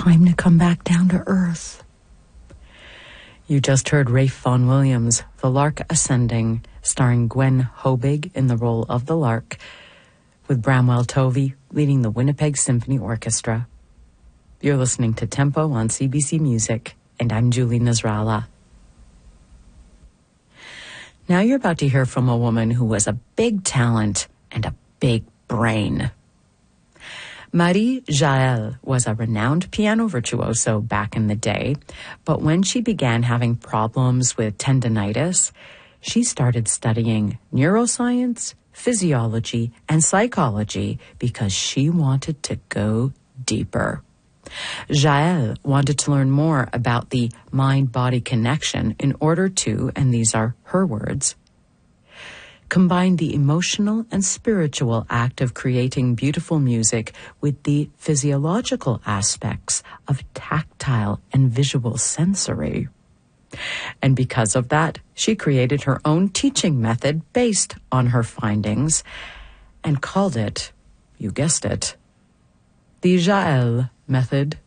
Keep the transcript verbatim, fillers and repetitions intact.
time to come back down to earth. You just heard Ralph Vaughan Williams' The Lark Ascending, starring Gwen Hobig in the role of the Lark, with Bramwell Tovey leading the Winnipeg Symphony Orchestra. You're listening to Tempo on C B C Music, and I'm Julie Nasrallah. Now you're about to hear from a woman who was a big talent and a big brain. Marie Jaël was a renowned piano virtuoso back in the day, but when she began having problems with tendinitis, she started studying neuroscience, physiology, and psychology because she wanted to go deeper. Jaël wanted to learn more about the mind-body connection in order to, and these are her words, combine the emotional and spiritual act of creating beautiful music with the physiological aspects of tactile and visual sensory. And because of that, she created her own teaching method based on her findings and called it, you guessed it, the Jaël method.